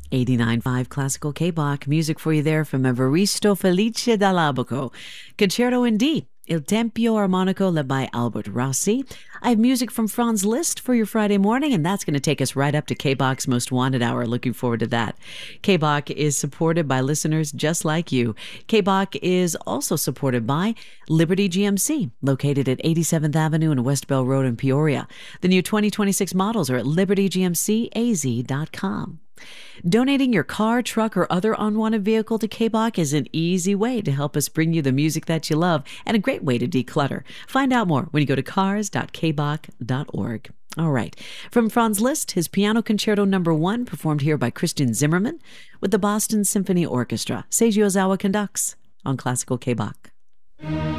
89.5 Classical K-Bach. Music for you there from Evaristo Felice dall'Abaco. Concerto in D, Il Tempio Armonico, led by Albert Rossi. I have music from Franz Liszt for your Friday morning, and that's going to take us right up to K-Bach's Most Wanted Hour. Looking forward to that. K-Bach is supported by listeners just like you. K-Bach is also supported by Liberty GMC, located at 87th Avenue and West Bell Road in Peoria. The new 2026 models are at libertygmcaz.com. Donating your car, truck, or other unwanted vehicle to K-Bach is an easy way to help us bring you the music that you love and a great way to declutter. Find out more when you go to cars.kbach.org. All right. From Franz Liszt, his Piano Concerto No. 1, performed here by Christian Zimmerman with the Boston Symphony Orchestra. Seiji Ozawa conducts on Classical K-Bach.